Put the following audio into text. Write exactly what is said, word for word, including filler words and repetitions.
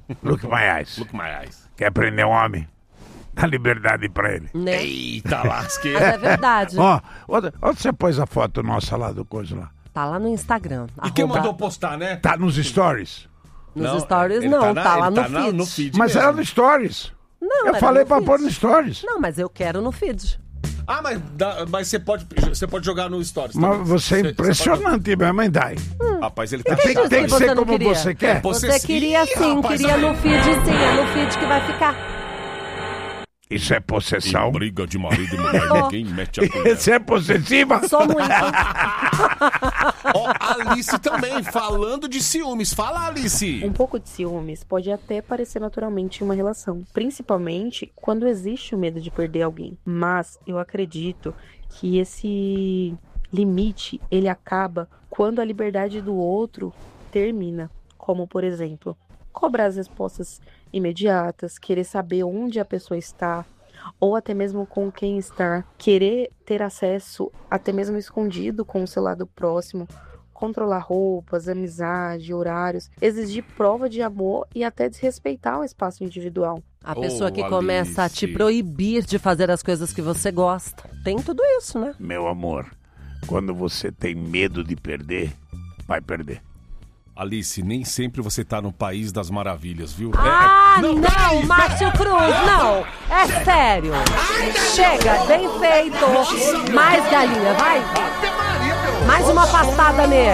Look my eyes. Look my eyes. Quer prender um homem? Dá liberdade pra ele. Né? Eita, lasqueira. Mas é verdade. Ó, onde onde você pôs a foto nossa lá do coisa lá? Tá lá no Instagram. E quem arroba- mandou postar, né? Tá nos stories. Nos Não, stories ele não, tá tá, na- lá ele no, tá na- feed. no feed Mas mesmo. era no stories. Não, Eu era falei no pra feed. pôr no stories. Não, mas eu quero no feed. Ah, mas, dá- mas você, pode, você pode jogar no Stories Mas também. você é Você- impressionante mesmo, hein, Dai? você- Rapaz, ele tá Tem, chato. tem que você ser não como queria? você quer. Você Você sim, queria sim, rapaz, queria olha. no feed sim, é no feed que vai ficar. Isso é possessão. Briga de marido e mulher, Ó. ninguém mete a colher. Isso é possessiva? Sou muito. Ó, Alice também, falando de ciúmes. Fala, Alice. Um pouco de ciúmes pode até aparecer naturalmente em uma relação, principalmente quando existe o medo de perder alguém. Mas eu acredito que esse limite, ele acaba quando a liberdade do outro termina. Como, por exemplo, cobrar as respostas imediatas, querer saber onde a pessoa está, ou até mesmo com quem está, querer ter acesso, até mesmo escondido com o seu lado próximo, controlar roupas, amizade, horários, exigir prova de amor e até desrespeitar o espaço individual. A pessoa Oh, que começa a te Alice. proibir de fazer as coisas que você gosta. Tem tudo isso, né? Meu amor, quando você tem medo de perder, vai perder. Alice, nem sempre você tá no país das maravilhas, viu? Ah, É- não, peraí, Márcio Cruz, não. É sério. Chega, bem feito. Mais galinha, vai. Mais uma pastada nele.